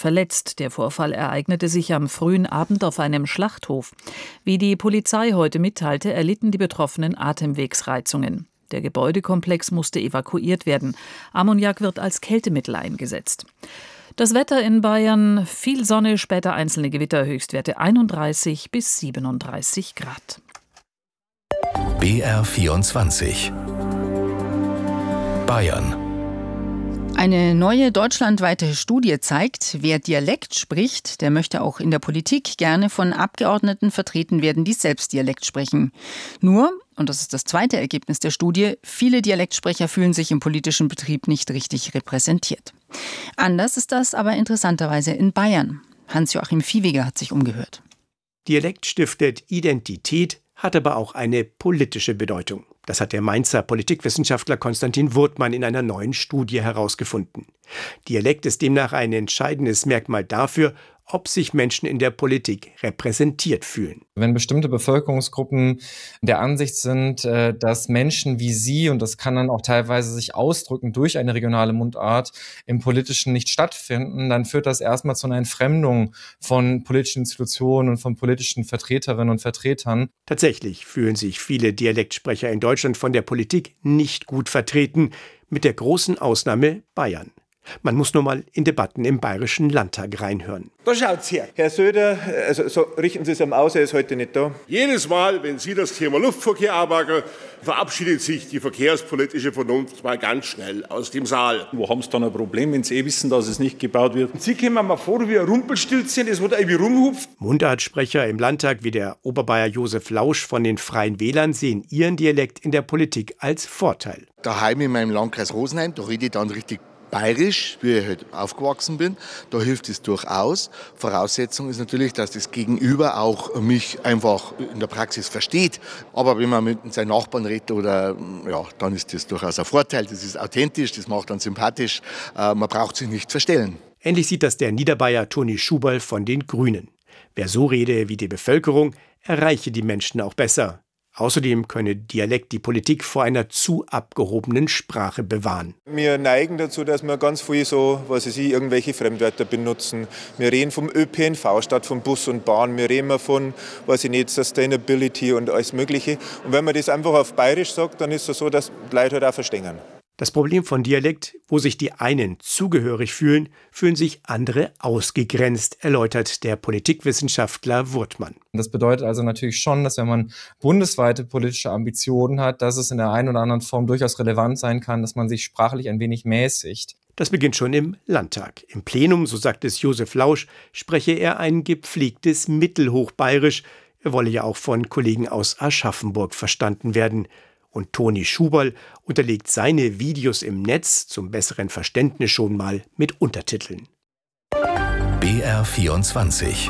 verletzt. Der Vorfall ereignete sich am frühen Abend auf einem Schlachthof. Wie die Polizei heute mitteilte, erlitten die Betroffenen Atemwegsreizungen. Der Gebäudekomplex musste evakuiert werden. Ammoniak wird als Kältemittel eingesetzt. Das Wetter in Bayern: viel Sonne, später einzelne Gewitter, Höchstwerte 31 bis 37 Grad. BR24 Bayern. Eine neue deutschlandweite Studie zeigt, wer Dialekt spricht, der möchte auch in der Politik gerne von Abgeordneten vertreten werden, die selbst Dialekt sprechen. Nur, und das ist das zweite Ergebnis der Studie, viele Dialektsprecher fühlen sich im politischen Betrieb nicht richtig repräsentiert. Anders ist das aber interessanterweise in Bayern. Hans-Joachim Viehweger hat sich umgehört. Dialekt stiftet Identität, hat aber auch eine politische Bedeutung. Das hat der Mainzer Politikwissenschaftler Konstantin Wurtmann in einer neuen Studie herausgefunden. Dialekt ist demnach ein entscheidendes Merkmal dafür, ob sich Menschen in der Politik repräsentiert fühlen. Wenn bestimmte Bevölkerungsgruppen der Ansicht sind, dass Menschen wie sie, und das kann dann auch teilweise sich ausdrücken durch eine regionale Mundart, im Politischen nicht stattfinden, dann führt das erstmal zu einer Entfremdung von politischen Institutionen und von politischen Vertreterinnen und Vertretern. Tatsächlich fühlen sich viele Dialektsprecher in Deutschland von der Politik nicht gut vertreten, mit der großen Ausnahme Bayern. Man muss nur mal in Debatten im Bayerischen Landtag reinhören. Da schaut's her. Herr Söder, also so richten Sie es ihm aus, er ist heute nicht da. Jedes Mal, wenn Sie das Thema Luftverkehr anpacken, verabschiedet sich die verkehrspolitische Vernunft mal ganz schnell aus dem Saal. Wo haben Sie dann ein Problem, wenn Sie wissen, dass es nicht gebaut wird? Und Sie kommen mal vor wie ein Rumpelstilzchen, das wo da irgendwie rumhupft. Mundartsprecher im Landtag wie der Oberbayer Josef Lausch von den Freien Wählern sehen ihren Dialekt in der Politik als Vorteil. Daheim in meinem Landkreis Rosenheim, da rede ich dann richtig bayerisch, wie ich halt aufgewachsen bin. Da hilft es durchaus. Voraussetzung ist natürlich, dass das Gegenüber auch mich einfach in der Praxis versteht. Aber wenn man mit seinen Nachbarn redet, oder, ja, dann ist das durchaus ein Vorteil. Das ist authentisch, das macht dann sympathisch. Man braucht sich nicht verstellen. Ähnlich sieht das der Niederbayer Toni Schuberl von den Grünen. Wer so rede wie die Bevölkerung, erreiche die Menschen auch besser. Außerdem könne Dialekt die Politik vor einer zu abgehobenen Sprache bewahren. Wir neigen dazu, dass wir ganz viel irgendwelche Fremdwörter benutzen. Wir reden vom ÖPNV statt vom Bus und Bahn. Wir reden von, Sustainability und alles Mögliche. Und wenn man das einfach auf Bayerisch sagt, dann ist es so, dass die Leute halt auch verstehen. Das Problem von Dialekt: wo sich die einen zugehörig fühlen, fühlen sich andere ausgegrenzt, erläutert der Politikwissenschaftler Wurtmann. Das bedeutet also natürlich schon, dass wenn man bundesweite politische Ambitionen hat, dass es in der einen oder anderen Form durchaus relevant sein kann, dass man sich sprachlich ein wenig mäßigt. Das beginnt schon im Landtag. Im Plenum, so sagt es Josef Lausch, spreche er ein gepflegtes Mittelhochbayerisch. Er wolle ja auch von Kollegen aus Aschaffenburg verstanden werden. Und Toni Schuberl unterlegt seine Videos im Netz zum besseren Verständnis schon mal mit Untertiteln. BR24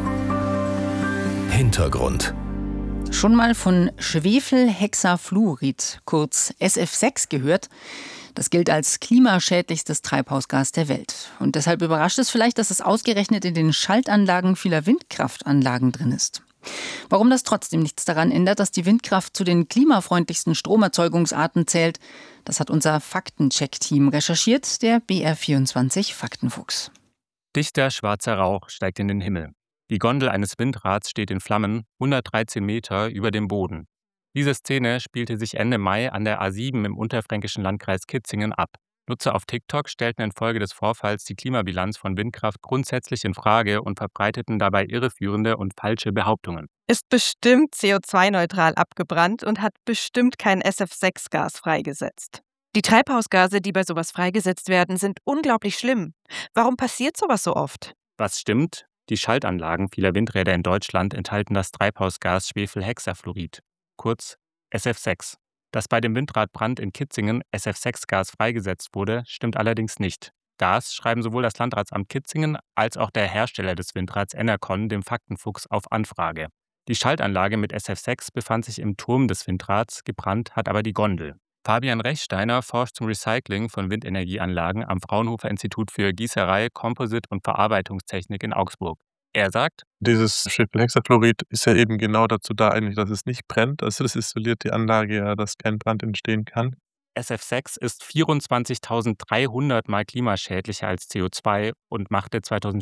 Hintergrund. Schon mal von Schwefelhexafluorid, kurz SF6, gehört? Das gilt als klimaschädlichstes Treibhausgas der Welt. Und deshalb überrascht es vielleicht, dass es ausgerechnet in den Schaltanlagen vieler Windkraftanlagen drin ist. Warum das trotzdem nichts daran ändert, dass die Windkraft zu den klimafreundlichsten Stromerzeugungsarten zählt, das hat unser Faktencheck-Team recherchiert, der BR24 Faktenfuchs. Dichter schwarzer Rauch steigt in den Himmel. Die Gondel eines Windrads steht in Flammen, 113 Meter über dem Boden. Diese Szene spielte sich Ende Mai an der A7 im unterfränkischen Landkreis Kitzingen ab. Nutzer auf TikTok stellten infolge des Vorfalls die Klimabilanz von Windkraft grundsätzlich in Frage und verbreiteten dabei irreführende und falsche Behauptungen. Ist bestimmt CO2-neutral abgebrannt und hat bestimmt kein SF6-Gas freigesetzt. Die Treibhausgase, die bei sowas freigesetzt werden, sind unglaublich schlimm. Warum passiert sowas so oft? Was stimmt? Die Schaltanlagen vieler Windräder in Deutschland enthalten das Treibhausgas Schwefelhexafluorid, kurz SF6. Dass bei dem Windradbrand in Kitzingen SF6-Gas freigesetzt wurde, stimmt allerdings nicht. Das schreiben sowohl das Landratsamt Kitzingen als auch der Hersteller des Windrads Enercon dem Faktenfuchs auf Anfrage. Die Schaltanlage mit SF6 befand sich im Turm des Windrads, gebrannt hat aber die Gondel. Fabian Rechsteiner forscht zum Recycling von Windenergieanlagen am Fraunhofer Institut für Gießerei, Composite und Verarbeitungstechnik in Augsburg. Er sagt: Dieses Schwefelhexafluorid ist ja eben genau dazu da eigentlich, dass es nicht brennt. Also das isoliert die Anlage ja, dass kein Brand entstehen kann. SF6 ist 24.300 Mal klimaschädlicher als CO2 und machte 2014